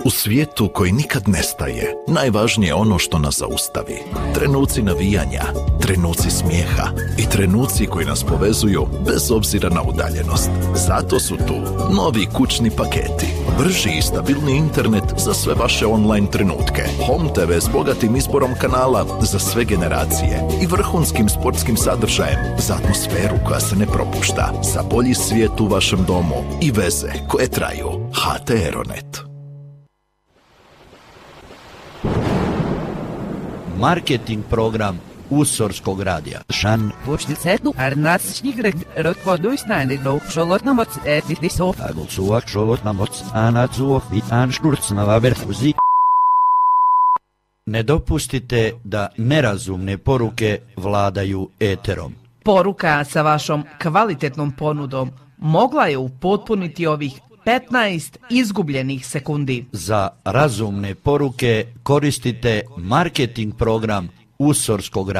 U svijetu koji nikad nestaje, najvažnije je ono što nas zaustavi. Trenuci navijanja, trenuci smijeha i trenuci koji nas povezuju bez obzira na udaljenost. Zato su tu novi kućni paketi. Brži i stabilni internet za sve vaše online trenutke. Home TV s bogatim izborom kanala za sve generacije i vrhunskim sportskim sadržajem za atmosferu koja se ne propušta. Za bolji svijet u vašem domu i veze koje traju. HT Aeronet. Marketing program Usorskog radija. Šan. Počnicetu arnatsnigre rotvodujsnane do šolotnamoc etiso. Agulsuak šolotnamoc anacuok i anškurcnava verfuzi. Ne dopustite da nerazumne poruke vladaju eterom. Poruka sa vašom kvalitetnom ponudom mogla je upotpuniti ovih 15 izgubljenih sekundi. Za razumne poruke koristite marketing program Usorskog radija.